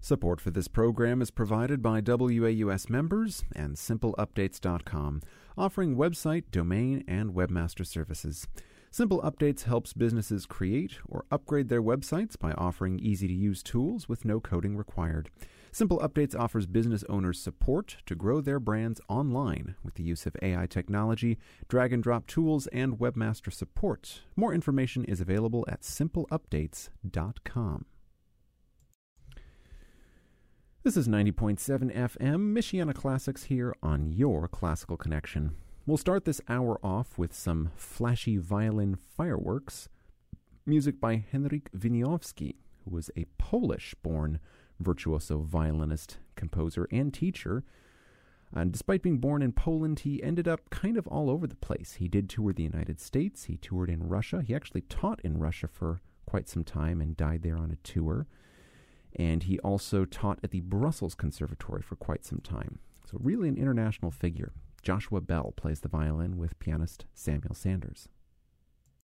Support for this program is provided by WAUS members and SimpleUpdates.com, offering website, domain, and webmaster services. Simple Updates helps businesses create or upgrade their websites by offering easy-to-use tools with no coding required. Simple Updates offers business owners support to grow their brands online with the use of AI technology, drag-and-drop tools, and webmaster support. More information is available at SimpleUpdates.com. This is 90.7 FM, Michiana Classics here on your Classical Connection. We'll start this hour off with some flashy violin fireworks, music by Henryk Wieniawski, who was a Polish-born virtuoso violinist, composer, and teacher. And despite being born in Poland, he ended up kind of all over the place. He did tour the United States, he toured in Russia, he actually taught in Russia for quite some time and died there on a tour. And he also taught at the Brussels Conservatory for quite some time. So really an international figure. Joshua Bell plays the violin with pianist Samuel Sanders.